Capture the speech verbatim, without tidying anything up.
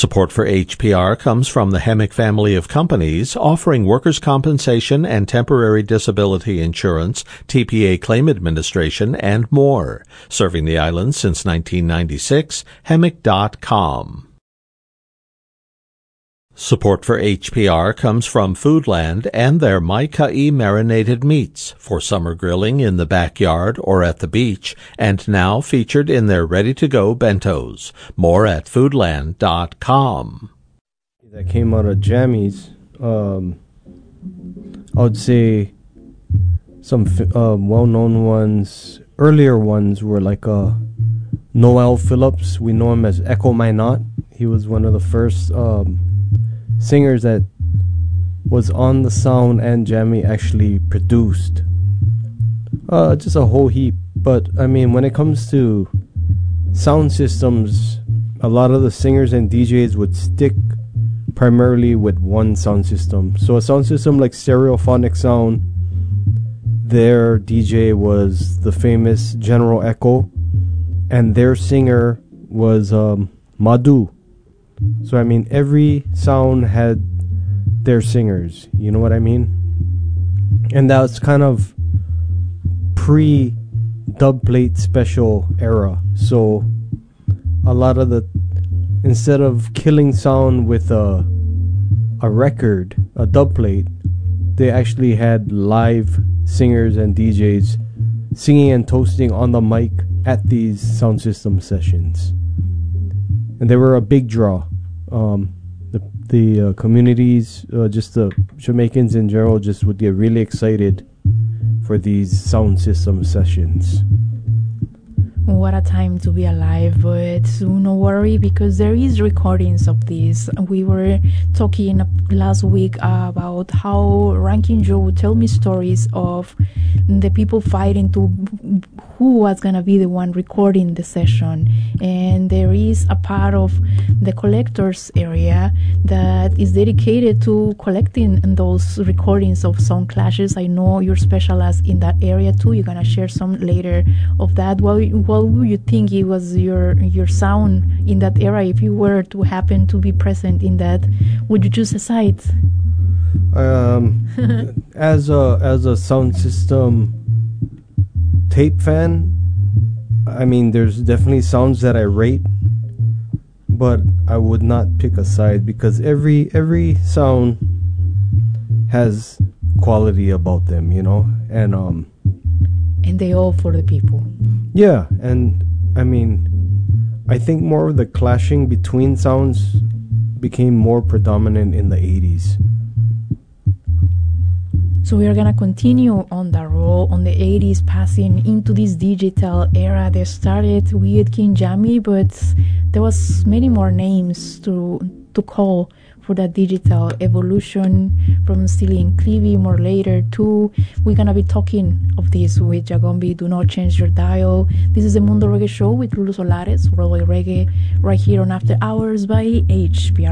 Support for H P R comes from the Hemic family of companies offering workers' compensation and temporary disability insurance, T P A claim administration, and more. Serving the island since nineteen ninety-six, hemic dot com. Support for H P R comes from Foodland and their Mai Kai marinated meats for summer grilling in the backyard or at the beach, and now featured in their ready-to-go bentos. More at foodland dot com. That came out of Jammies, um, I would say some uh, well-known ones, earlier ones were like uh, Noel Phillips. We know him as Echo My Not. He was one of the first um, singers that was on the sound and Jammy actually produced. Uh, just a whole heap. But I mean, when it comes to sound systems, a lot of the singers and D Js would stick primarily with one sound system. So a sound system like Stereophonic Sound, their D J was the famous General Echo, and their singer was um, Madhu. So, I mean, every sound had their singers, you know what I mean? And that was kind of pre-dubplate special era. So, a lot of the, instead of killing sound with a, a record, a dubplate, they actually had live singers and D Js singing and toasting on the mic at these sound system sessions. And they were a big draw. Um, the the uh, communities, uh, just the Jamaicans in general, just would get really excited for these sound system sessions. What a time to be alive, but no worry because there is recordings of this. We were talking last week about how Ranking Joe would tell me stories of the people fighting to who was going to be the one recording the session. And there is a part of the collectors area that is dedicated to collecting those recordings of sound clashes. I know you're specialized in that area too. You're going to share some later of that. Well, what would you think it was your your sound in that era if you were to happen to be present in that? Would you choose a side? Um, as a as a sound system tape fan, I mean, there's definitely sounds that I rate, but I would not pick a side because every every sound has quality about them, you know, and um. And they all for the people. Yeah, and I mean, I think more of the clashing between sounds became more predominant in the eighties. So we are going to continue on that roll on the eighties, passing into this digital era that started with King Jammy, but there was many more names to to call for that digital evolution from Steely and Clevie more later too. We're going to be talking of this with Jagombi. Do not change your dial. This is the Mundo Reggae Show with Lulu Solares, Worldwide Reggae, right here on After Hours by H P R.